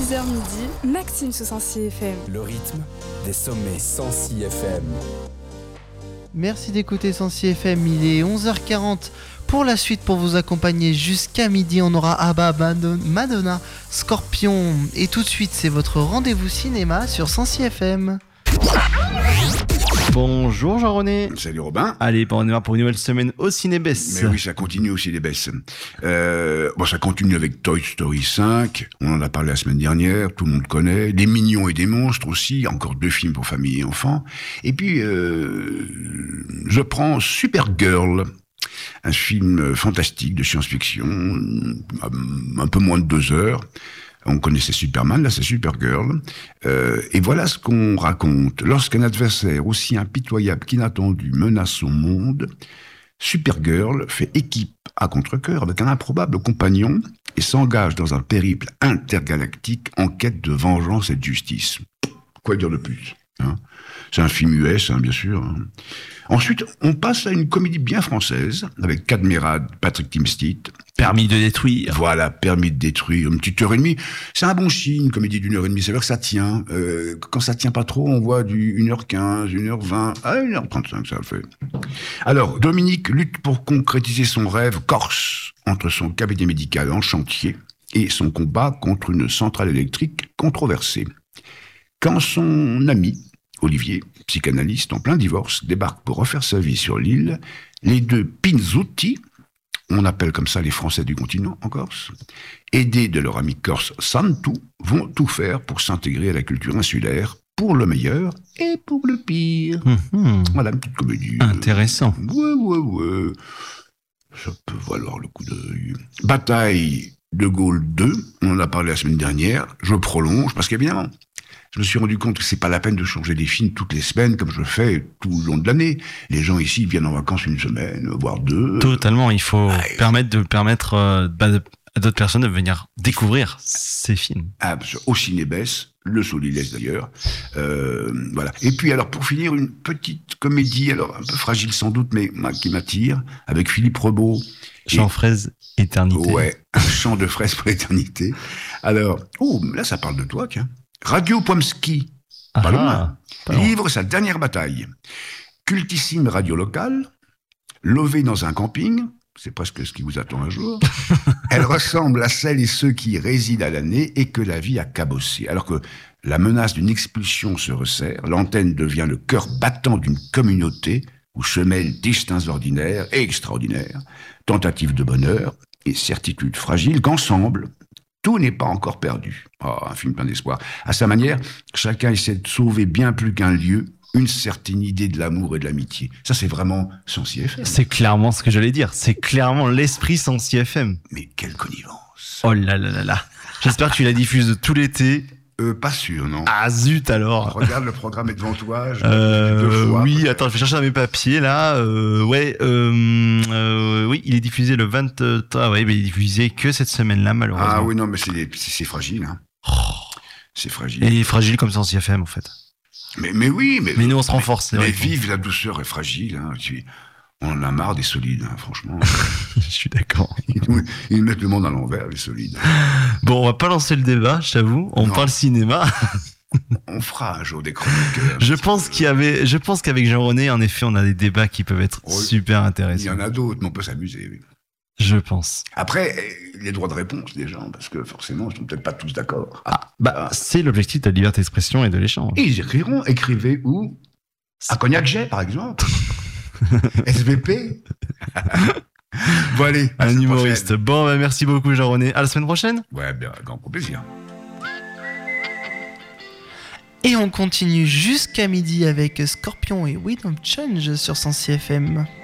11h midi, Maxime sur 106 FM. Le rythme des sommets 106 FM. Merci d'écouter 106 FM, il est 11h40. Pour la suite, pour vous accompagner jusqu'à midi, on aura Abba, Madonna, Scorpion. Et tout de suite, c'est votre rendez-vous cinéma sur 106 FM. Bonjour Jean-René. Salut Robin. Allez, on est là pour une nouvelle semaine au Cinébès. Mais oui, ça continue au Cinébès. Ça continue avec Toy Story 5. On en a parlé la semaine dernière, tout le monde connaît. Des mignons et des monstres aussi. Encore 2 films pour famille et enfants. Et puis, je prends Supergirl. Un film fantastique de science-fiction. Un peu moins de 2 heures. On connaissait Superman, là c'est Supergirl. Et voilà ce qu'on raconte. Lorsqu'un adversaire aussi impitoyable qu'inattendu menace son monde, Supergirl fait équipe à contre-cœur avec un improbable compagnon et s'engage dans un périple intergalactique en quête de vengeance et de justice. Quoi dire de plus, hein ? C'est un film US, bien sûr. Ensuite, on passe à une comédie bien française, avec Cadmerade, Patrick Timsit. Permis de détruire. Voilà, Permis de détruire, une petite heure et demie. C'est un bon signe, une comédie d'1 heure et demie. C'est vrai que ça tient. Quand ça tient pas trop, on voit du 1h15, 1h20, à 1h35, ça le fait. Alors, Dominique lutte pour concrétiser son rêve corse entre son cabinet médical en chantier et son combat contre une centrale électrique controversée. Quand son ami, Olivier, psychanalyste en plein divorce, débarque pour refaire sa vie sur l'île, les 2 Pinzuti, on appelle comme ça les Français du continent en Corse, aidés de leur ami corse Santu, vont tout faire pour s'intégrer à la culture insulaire, pour le meilleur et pour le pire. Voilà, une petite comédie. Intéressant. Ouais. Ça peut valoir le coup d'œil. Bataille de Gaulle 2, on en a parlé la semaine dernière, je prolonge, parce qu'évidemment, je me suis rendu compte que c'est pas la peine de changer les films toutes les semaines, comme je le fais tout le long de l'année. Les gens ici viennent en vacances 1 semaine, voire 2. Totalement, il faut permettre à d'autres personnes de venir découvrir ces films. Au Cinébès, le Solilès d'ailleurs. Voilà. Et puis alors, pour finir, une petite comédie, alors un peu fragile sans doute, mais qui m'attire, avec Philippe Rebaud. Chant fraise éternité. Ouais, un chant de fraise pour l'éternité. Alors, là ça parle de toi, tiens. Radio Pomsky, pas loin, livre sa dernière bataille. Cultissime radio locale, levée dans un camping, c'est presque ce qui vous attend un jour. Elle ressemble à celles et ceux qui résident à l'année et que la vie a cabossé. Alors que la menace d'une expulsion se resserre, l'antenne devient le cœur battant d'une communauté où se mêlent destins ordinaires et extraordinaires, tentatives de bonheur et certitudes fragiles qu'ensemble, tout n'est pas encore perdu. Un film plein d'espoir. À sa manière, chacun essaie de sauver bien plus qu'un lieu, une certaine idée de l'amour et de l'amitié. Ça, c'est vraiment 106 FM. C'est clairement ce que j'allais dire. C'est clairement l'esprit 106 FM. Mais quelle connivence. Oh là là là là. J'espère que tu la diffuses tout l'été. Pas sûr, non. Ah zut alors. Regarde, le programme est devant toi. Oui, attends, je vais chercher dans mes papiers là. Oui, il est diffusé le 23. Oui, mais il est diffusé que cette semaine-là, malheureusement. Ah oui, non, mais c'est fragile. Hein. C'est fragile. Et il est fragile comme 106 FM en fait. Mais oui, mais nous on se renforce. Mais vive la douceur est fragile. Hein. On en a marre des solides, hein, franchement. Je suis d'accord. Ils mettent le monde à l'envers, les solides. Bon, on va pas lancer le débat, je t'avoue. On parle cinéma. On fera un jour des chroniqueurs. Je pense qu'avec Jean-René, en effet, on a des débats qui peuvent être super intéressants. Il y en a d'autres, mais on peut s'amuser. Oui. Je pense. Après, les droits de réponse des gens, parce que forcément, ils sont peut-être pas tous d'accord. C'est l'objectif de la liberté d'expression et de l'échange. Et ils écriront. Écrivez où ? À Cognac Jet, par exemple. SVP. Bon allez, un humoriste. Bon, merci beaucoup Jean-René. À la semaine prochaine. Ouais, bien, grand plaisir. Et on continue jusqu'à midi avec Scorpion et We Don't Change sur 106 FM.